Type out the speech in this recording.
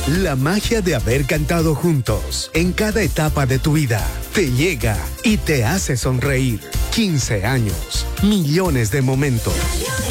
La magia de haber cantado juntos en cada etapa de tu vida te llega y te hace sonreír. 15 años, millones de momentos.